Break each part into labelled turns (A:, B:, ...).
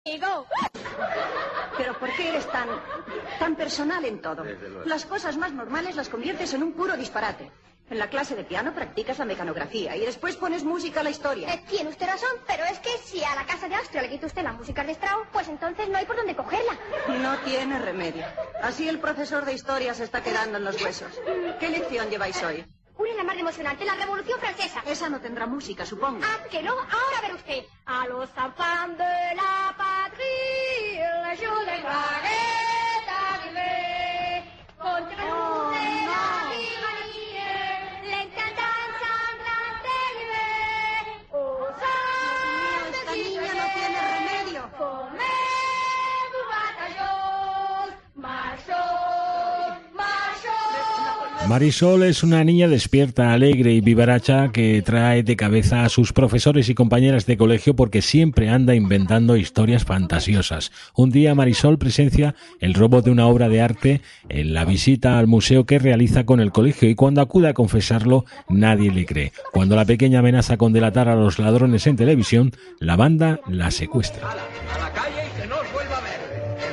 A: Pero ¿por qué eres tan personal en todo? Las cosas más normales las conviertes en un puro disparate. En la clase de piano practicas la mecanografía y después pones música a la historia.
B: Tiene usted razón, pero es que si a la Casa de Austria le quita usted la música de Strauss, pues entonces no hay por dónde cogerla.
A: No tiene remedio. Así el profesor de historia se está quedando en los huesos. ¿Qué lección lleváis hoy?
B: Una la más emocionante, la Revolución Francesa.
A: Esa no tendrá música, supongo.
B: Ah, que no. Ahora ver usted. A los enfants de la patrie, le jour de gloire est arrivé. Contre nous et la tyrannie, l'intendant s'entend élevé. Aux hommes
A: Esta niña no tiene remedio.
B: Formez-vous bataillons, marchons, marchons.
C: Marisol es una niña despierta, alegre y vivaracha que trae de cabeza a sus profesores y compañeras de colegio porque siempre anda inventando historias fantasiosas. Un día Marisol presencia el robo de una obra de arte en la visita al museo que realiza con el colegio y cuando acude a confesarlo nadie le cree. Cuando la pequeña amenaza con delatar a los ladrones en televisión, la banda la secuestra.
D: A la calle y que no os vuelva a ver.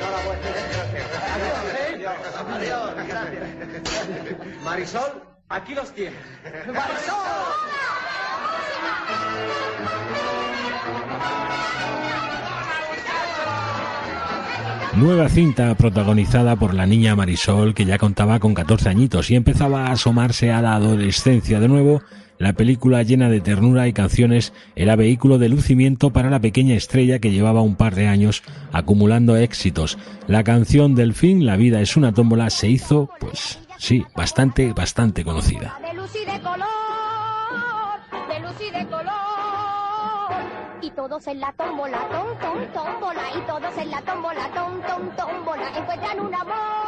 D: Marisol, aquí los tienes. ¡Marisol!
C: Nueva cinta protagonizada por la niña Marisol, que ya contaba con 14 añitos y empezaba a asomarse a la adolescencia de nuevo. La película, llena de ternura y canciones, era vehículo de lucimiento para la pequeña estrella que llevaba un par de años acumulando éxitos. La canción Delfín, La vida es una tómbola, se hizo, pues sí, bastante conocida.
B: De luz y de color, de luz y de color. Y todos en la tómbola, tómbola. Y todos en la tómbola, tómbola. Encuentran un amor.